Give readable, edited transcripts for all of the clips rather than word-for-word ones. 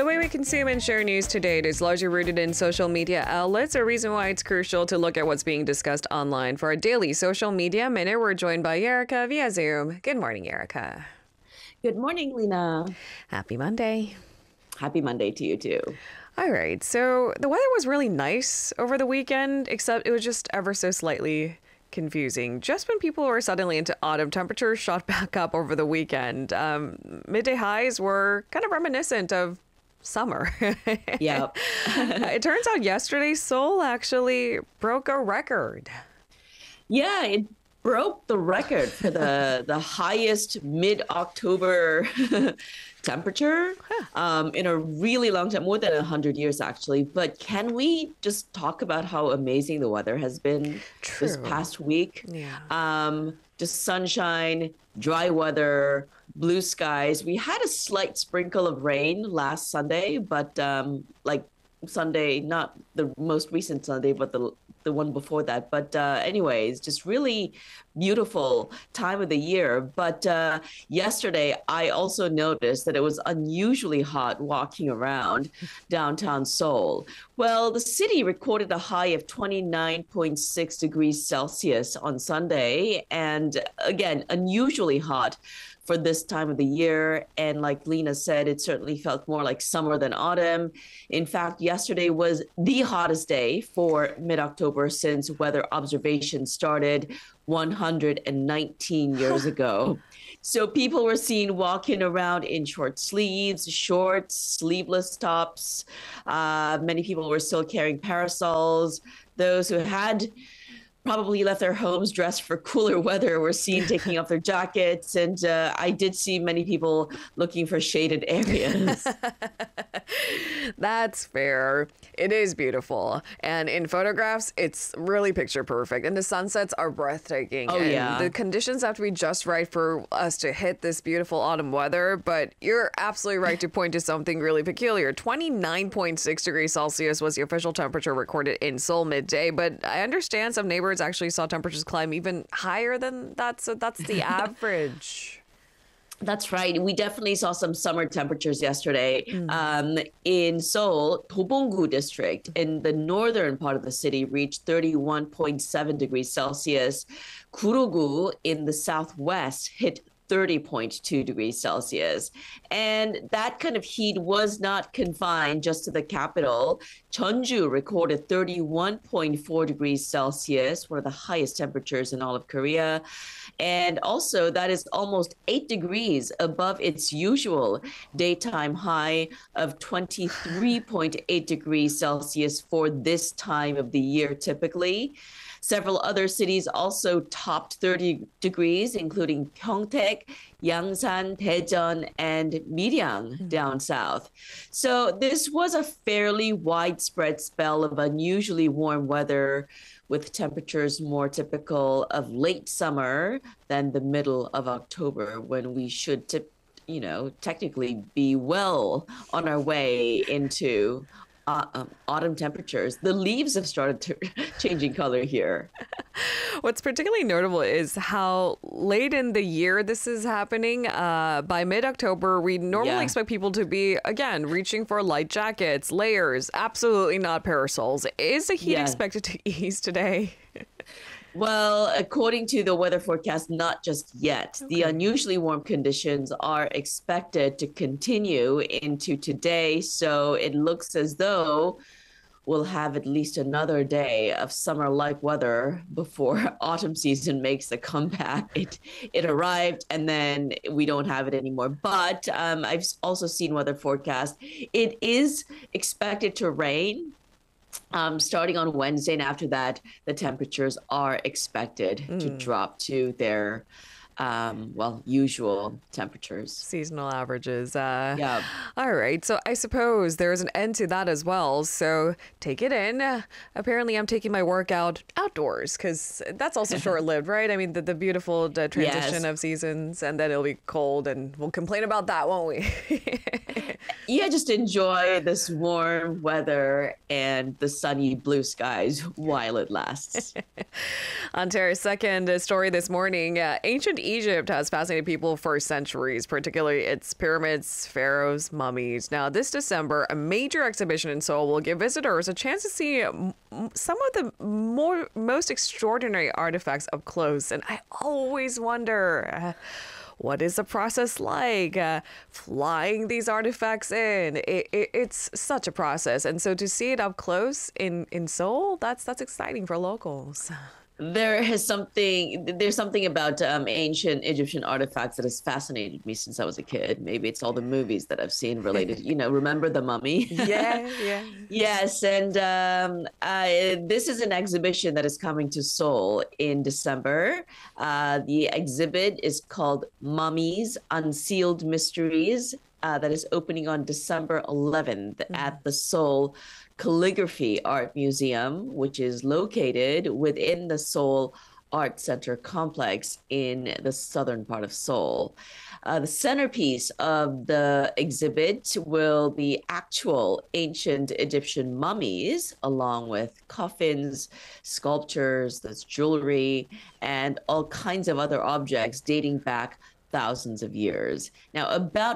The way we consume and share news today is largely rooted in social media outlets, a reason why it's crucial to look at what's being discussed online. For our daily social media minute, we're joined by Erica via Zoom. Good morning, Erica. Good morning, Lena. Happy Monday. Happy Monday to you too. All right, so the weather was really nice over the weekend, except it was just ever so slightly confusing. Just when people were suddenly into autumn, temperatures shot back up over the weekend. Midday highs were kind of reminiscent of summer. Yep. It turns out yesterday, Seoul actually broke a record. Yeah, it broke the record for the highest mid-October temperature in a really long time, more than 100 years actually. But can we just talk about how amazing the weather has been this past week? Yeah. Just sunshine, dry weather, blue skies. We had a slight sprinkle of rain last Sunday, but like Sunday, not the most recent Sunday, but the one before that. But anyways, just really beautiful time of the year. But yesterday, I also noticed that it was unusually hot walking around downtown Seoul. Well, the city recorded a high of 29.6 degrees Celsius on Sunday. And again, unusually hot for this time of the year. And like Lena said, it certainly felt more like summer than autumn. In fact, yesterday was the hottest day for mid-October since weather observation started 119 years ago. So people were seen walking around in short sleeves, shorts, sleeveless tops. Many people were still carrying parasols. Those who had probably left their homes dressed for cooler weather were seen taking off their jackets. And I did see many people looking for shaded areas. That's fair. It is beautiful. And in photographs, it's really picture perfect. And the sunsets are breathtaking. Oh, and yeah. the conditions have to be just right for us to hit this beautiful autumn weather. But you're absolutely right to point to something really peculiar. 29.6 degrees Celsius was the official temperature recorded in Seoul midday. But I understand some neighbors actually saw temperatures climb even higher than that. So that's the average. That's right. We definitely saw some summer temperatures yesterday. In Seoul, Dobong-gu district in the northern part of the city reached 31.7 degrees Celsius. Guro-gu in the southwest hit 30.2 degrees Celsius. And that kind of heat was not confined just to the capital. Jeonju recorded 31.4 degrees Celsius, one of the highest temperatures in all of Korea. And also that is almost 8 degrees above its usual daytime high of 23.8 degrees Celsius for this time of the year typically. Several other cities also topped 30 degrees, including Pyeongtaek, Yangsan, Daejeon, and Miryang down south. So this was a fairly widespread spell of unusually warm weather with temperatures more typical of late summer than the middle of October when we should technically be well on our way into autumn temperatures. The leaves have started changing color here. What's particularly notable is how late in the year this is happening. By mid-October, we normally expect people to be, again, reaching for light jackets, layers, absolutely not parasols. Is the heat expected to ease today? Well, according to the weather forecast, not just yet. Okay. The unusually warm conditions are expected to continue into today. So it looks as though we'll have at least another day of summer-like weather before autumn season makes a comeback. It arrived and then we don't have it anymore. But I've also seen weather forecast. It is expected to rain starting on Wednesday, and after that, the temperatures are expected to drop to their usual temperatures. Seasonal averages. Yeah. All right. So I suppose there is an end to that as well. So take it in. Apparently, I'm taking my workout outdoors because that's also short-lived, right? I mean, the beautiful transition of seasons, and then it'll be cold, and we'll complain about that, won't we? Yeah, just enjoy this warm weather and the sunny blue skies while it lasts. On Tara's second story this morning, ancient Egypt has fascinated people for centuries, particularly its pyramids, pharaohs, mummies. Now, this December, a major exhibition in Seoul will give visitors a chance to see some of the most extraordinary artifacts up close. And I always wonder, what is the process like? Flying these artifacts in, it's such a process, and so to see it up close in Seoul, that's exciting for locals. There's something about ancient Egyptian artifacts that has fascinated me since I was a kid. Maybe it's all the movies that I've seen related. Remember the Mummy? Yeah. Yes, and this is an exhibition that is coming to Seoul in December. The exhibit is called Mummies: Unsealed Mysteries. That is opening on December 11th at the Seoul Calligraphy Art Museum, which is located within the Seoul Art Center complex in the southern part of Seoul. The centerpiece of the exhibit will be actual ancient Egyptian mummies, along with coffins, sculptures, there's jewelry, and all kinds of other objects dating back thousands of years. Now, about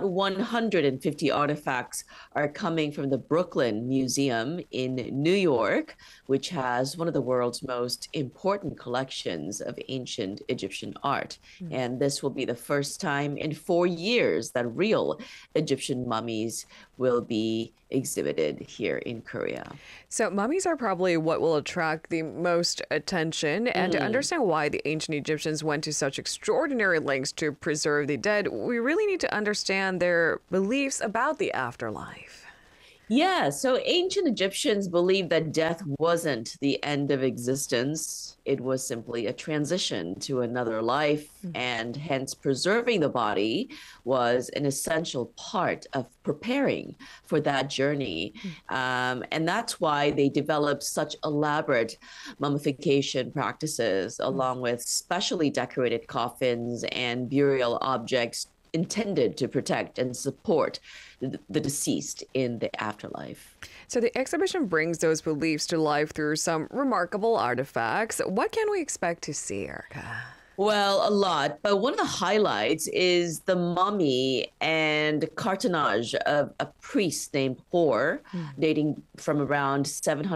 150 artifacts are coming from the Brooklyn Museum in New York, which has one of the world's most important collections of ancient Egyptian art. And this will be the first time in 4 years that real Egyptian mummies will be exhibited here in Korea. So mummies are probably what will attract the most attention. And to understand why the ancient Egyptians went to such extraordinary lengths to preserve the dead, we really need to understand their beliefs about the afterlife. Yeah, so ancient Egyptians believed that death wasn't the end of existence. It was simply a transition to another life, and hence preserving the body was an essential part of preparing for that journey. And that's why they developed such elaborate mummification practices, along with specially decorated coffins and burial objects intended to protect and support the deceased in the afterlife. So the exhibition brings those beliefs to life through some remarkable artifacts. What can we expect to see, Erica? Well, a lot, but one of the highlights is the mummy and cartonnage of a priest named Hor, dating from around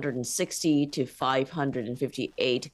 760 to 558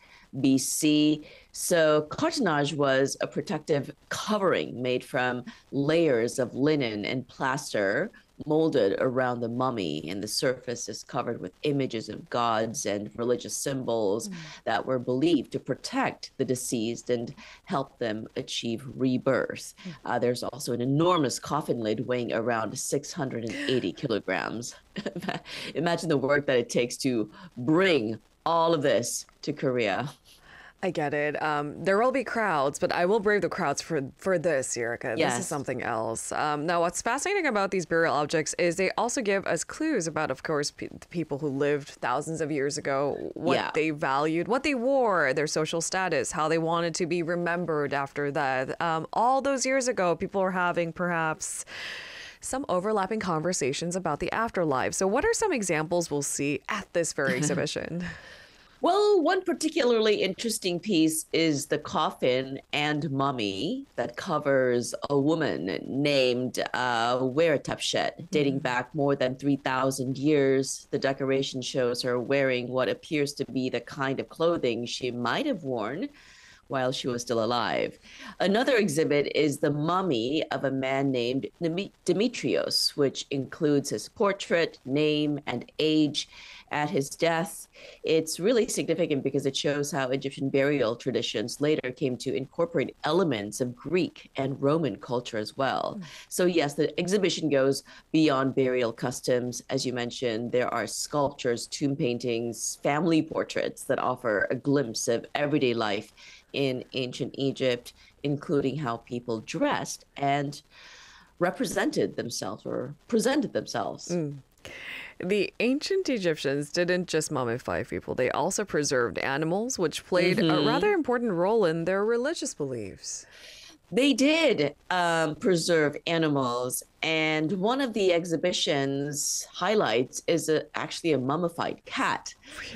BC. So cartonnage was a protective covering made from layers of linen and plaster molded around the mummy, and the surface is covered with images of gods and religious symbols that were believed to protect the deceased and help them achieve rebirth. There's also an enormous coffin lid weighing around 680 kilograms. Imagine the work that it takes to bring all of this to Korea. I get it. There will be crowds, but I will brave the crowds for this, Erica. This is Yes. something else. Now, what's fascinating about these burial objects is they also give us clues about, of course, the people who lived thousands of years ago, what they valued, what they wore, their social status, how they wanted to be remembered after that. All those years ago, people were having perhaps some overlapping conversations about the afterlife. So what are some examples we'll see at this very exhibition? Well, one particularly interesting piece is the coffin and mummy that covers a woman named Weretapshet, dating back more than 3,000 years. The decoration shows her wearing what appears to be the kind of clothing she might have worn while she was still alive. Another exhibit is the mummy of a man named Demetrios, which includes his portrait, name, and age at his death. It's really significant because it shows how Egyptian burial traditions later came to incorporate elements of Greek and Roman culture as well. So yes, the exhibition goes beyond burial customs. As you mentioned, there are sculptures, tomb paintings, family portraits that offer a glimpse of everyday life in ancient Egypt, including how people dressed and represented themselves or presented themselves. The ancient Egyptians didn't just mummify people, they also preserved animals, which played a rather important role in their religious beliefs. They did preserve animals, and one of the exhibition's highlights is actually a mummified cat.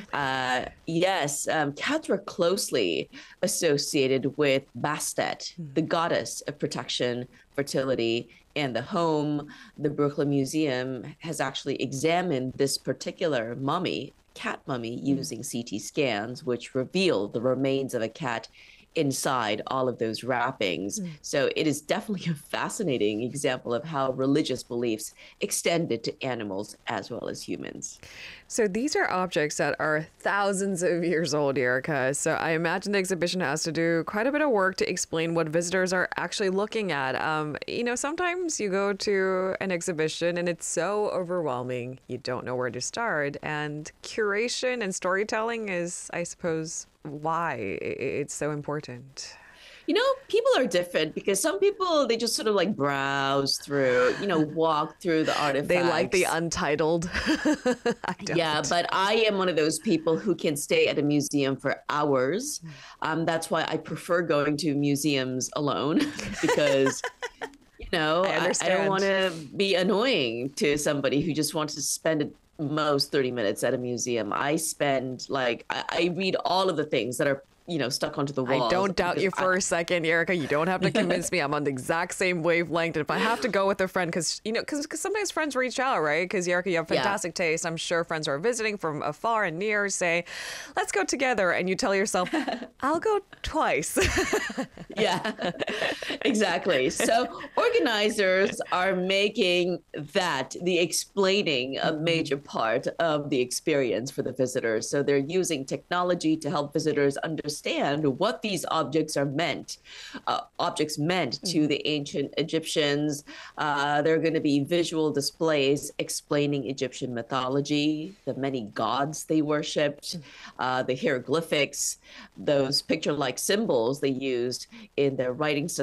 Yes, cats were closely associated with Bastet, the goddess of protection, fertility, and the home. The Brooklyn Museum has actually examined this particular mummy, cat mummy, using CT scans, which revealed the remains of a cat inside all of those wrappings. So it is definitely a fascinating example of how religious beliefs extended to animals as well as humans. So these are objects that are thousands of years old, Erica. So I imagine the exhibition has to do quite a bit of work to explain what visitors are actually looking at. Sometimes you go to an exhibition and it's so overwhelming, you don't know where to start. And curation and storytelling is, I suppose, why it's so important. People are different because some people, they just sort of like browse through, walk through the artifacts. They like the untitled. I don't. Yeah, but I am one of those people who can stay at a museum for hours. That's why I prefer going to museums alone because, I don't want to be annoying to somebody who just wants to spend at most 30 minutes at a museum. I spend I read all of the things that are stuck onto the walls. I don't doubt you for a second, Erica. You don't have to convince me. I'm on the exact same wavelength. And if I have to go with a friend, because sometimes friends reach out, right? Because Erica, you have fantastic taste. I'm sure friends who are visiting from afar and near say, let's go together. And you tell yourself, I'll go twice. Yeah, exactly. So organizers are making that the explaining a major part of the experience for the visitors. So they're using technology to help visitors understand what these objects meant to the ancient Egyptians. There are going to be visual displays explaining Egyptian mythology, the many gods they worshipped, the hieroglyphics, those picture-like symbols they used in their writing system.